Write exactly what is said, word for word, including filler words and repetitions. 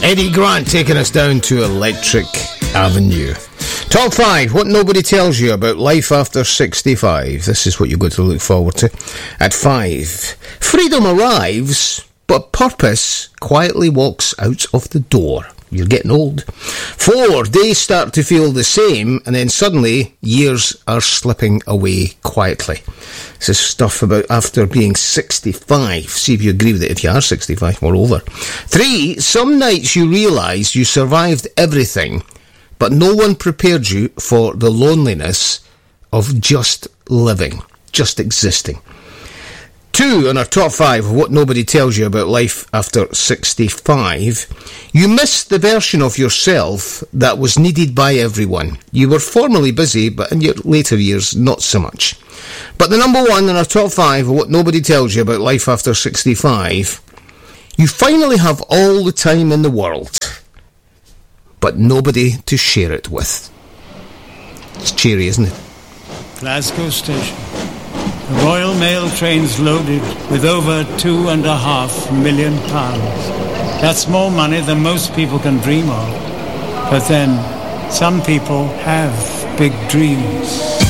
Eddie Grant taking us down to Electric Avenue. Top five, what nobody tells you about life after sixty-five. This is what you've got to look forward to. At five, freedom arrives, but purpose quietly walks out of the door. You're getting old. Four, days start to feel the same, and then suddenly years are slipping away quietly. This is stuff about after being sixty-five. See if you agree with it if you are sixty-five or over. Three, some nights you realise you survived everything, but no one prepared you for the loneliness of just living, just existing. Two, on our top five of what nobody tells you about life after sixty-five, you miss the version of yourself that was needed by everyone. You were formerly busy, but in your later years, not so much. But the number one on our top five of what nobody tells you about life after sixty-five, you finally have all the time in the world, but nobody to share it with. It's cheery, isn't it? Glasgow Station. The Royal Mail train's loaded with over two and a half million pounds. That's more money than most people can dream of. But then, some people have big dreams.